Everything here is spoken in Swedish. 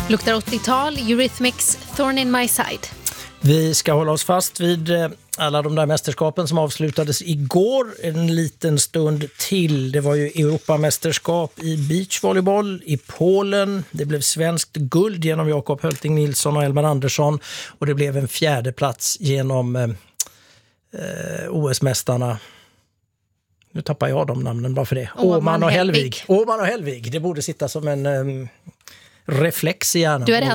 Luktar 80-tal, Eurythmics, Thorn in my side. Vi ska hålla oss fast vid alla de där mästerskapen som avslutades igår en liten stund till. Det var ju Europamästerskap i beachvolleyboll i Polen. Det blev svenskt guld genom Jakob Hölting Nilsson och Elmar Andersson. Och det blev en fjärde plats genom OS-mästarna. Nu tappar jag de namnen bara för det. Åman och Hellvig. Åman och Hellvig. Det borde sitta som en reflex i hjärnan. Du hade